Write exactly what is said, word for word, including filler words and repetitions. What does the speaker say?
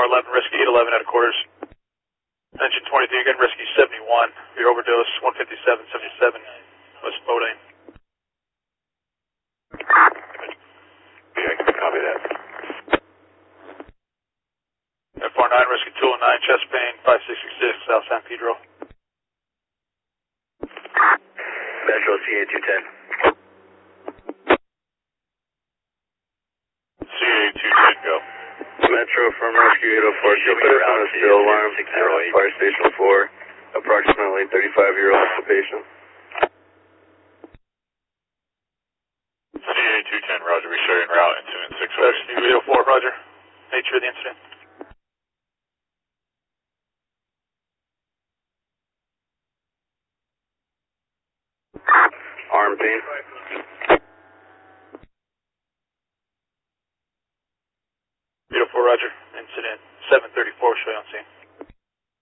eleven, rescue eight eleven out of quarters. Engine twenty-three, again, rescue seventy-one. Your overdose, one fifty-seven seventy-seven, West Bodine. Yeah, copy that. F R nine, rescue two oh nine, chest pain, five sixty-six, South San Pedro. Metro C A two ten. C A two ten, go. Metro from rescue eight oh four, can you put us on a still alarm at Fire Station four, approximately thirty-five year old patient? C A two ten, roger, we show you en route into in six oh eight. Rescue eight oh four, roger. Nature of the incident. Arm pain. eight oh four, roger. Incident seven thirty-four, show you on scene.